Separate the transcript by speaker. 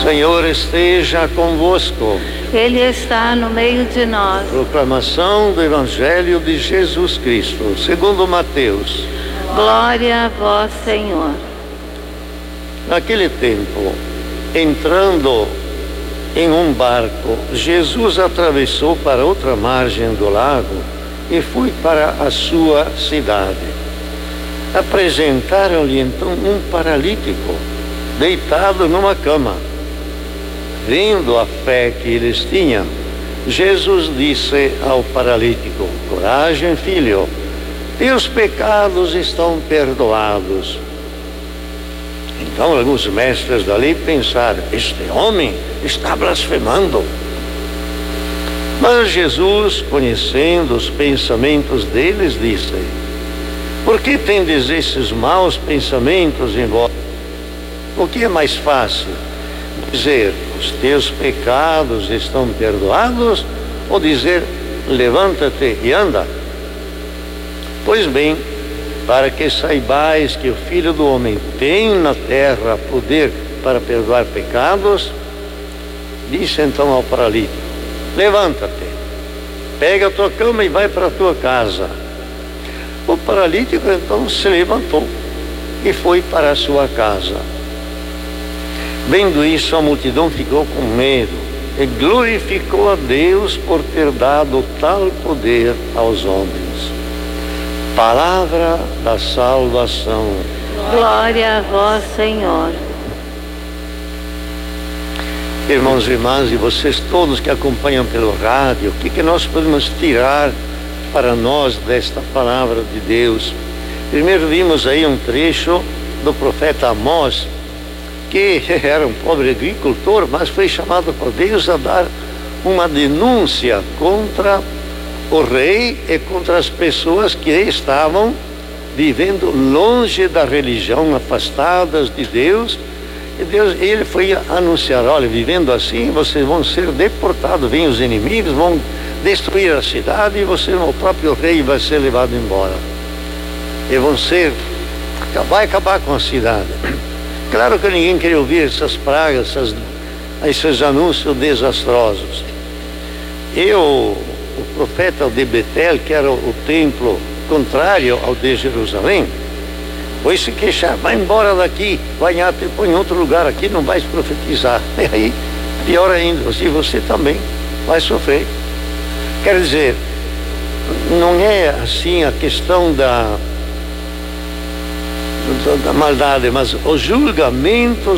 Speaker 1: Senhor esteja convosco.
Speaker 2: Ele está no meio de nós.
Speaker 1: Proclamação do Evangelho de Jesus Cristo, segundo Mateus.
Speaker 2: Glória a vós, Senhor.
Speaker 1: Naquele tempo, entrando em um barco, Jesus atravessou para outra margem do lago e foi para a sua cidade. Apresentaram-lhe então um paralítico, deitado numa cama. Vendo a fé que eles tinham, Jesus disse ao paralítico: coragem, filho, teus pecados estão perdoados. Então alguns mestres da lei pensaram: este homem está blasfemando. Mas Jesus, conhecendo os pensamentos deles, disse: por que tendes esses maus pensamentos em vós? O que é mais fácil? Dizer, os teus pecados estão perdoados, ou dizer, levanta-te e anda? Pois bem, para que saibais que o Filho do Homem tem na terra poder para perdoar pecados, disse então ao paralítico: levanta-te, pega a tua cama e vai para a tua casa. O paralítico então se levantou e foi para a sua casa. Vendo isso, a multidão ficou com medo e glorificou a Deus por ter dado tal poder aos homens. Palavra da salvação.
Speaker 2: Glória a vós, Senhor.
Speaker 1: Irmãos e irmãs, e vocês todos que acompanham pelo rádio, o que nós podemos tirar para nós desta palavra de Deus? Primeiro vimos aí um trecho do profeta Amós, que era um pobre agricultor, mas foi chamado por Deus a dar uma denúncia contra o rei e contra as pessoas que estavam vivendo longe da religião, afastadas de Deus. E ele foi anunciar: olha, vivendo assim, vocês vão ser deportados, vêm os inimigos, vão destruir a cidade e o próprio rei vai ser levado embora. E vai acabar com a cidade. Claro que ninguém queria ouvir essas pragas, esses anúncios desastrosos. E o profeta de Betel, que era o templo contrário ao de Jerusalém, foi se queixar: vai embora daqui, vai em outro lugar, aqui não vais profetizar. E aí, pior ainda, e você também vai sofrer. Quer dizer, não é assim a questão da maldade, mas o julgamento